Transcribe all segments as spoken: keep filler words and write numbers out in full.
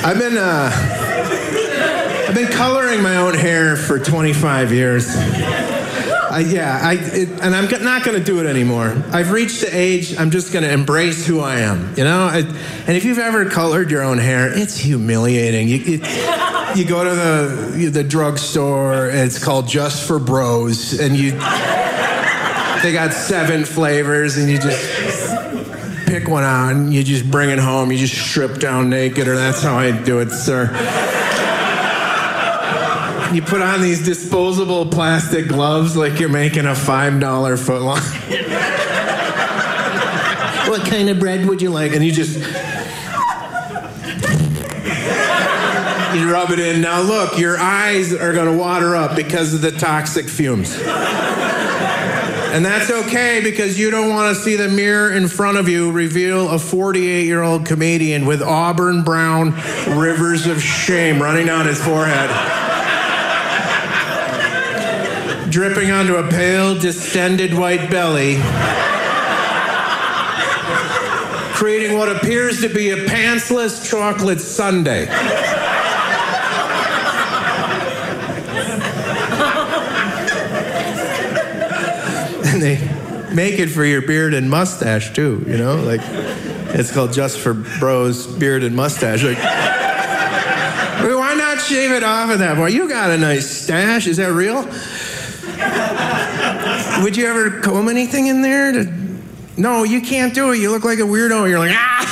I've been, uh, I've been coloring my own hair for twenty-five years. I, yeah, I, it, and I'm not going to do it anymore. I've reached the age, I'm just going to embrace who I am, you know? I, and if you've ever colored your own hair, it's humiliating. You, you, you go to the, the drugstore, and it's called Just for Bros, and you, they got seven flavors, and you just pick one out, and you just bring it home, you just strip down naked, or that's how I do it, sir. You put on these disposable plastic gloves like you're making a five dollar footlong. What kind of bread would you like? And you just... You rub it in. Now look, your eyes are going to water up because of the toxic fumes. And that's okay, because you don't want to see the mirror in front of you reveal a forty-eight-year-old comedian with auburn brown rivers of shame running down his forehead, dripping onto a pale, distended white belly, creating what appears to be a pantsless chocolate sundae. And they make it for your beard and mustache, too, you know? Like, it's called Just for Bros Beard and Mustache. Like, well, why not shave it off of that? Boy, you got a nice stash. Is that real? Would you ever comb anything in there? To... No, you can't do it. You look like a weirdo. You're like,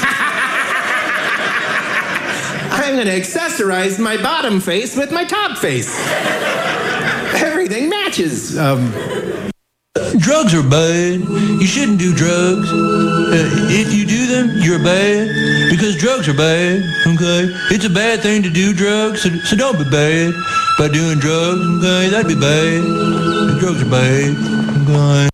ah! I'm going to accessorize my bottom face with my top face. Everything matches. Um... Drugs are bad. You shouldn't do drugs. Uh, if you do them, you're bad. Because drugs are bad, okay? It's a bad thing to do drugs, so, so don't be bad by doing drugs, okay? That'd be bad. Drugs are bad, okay?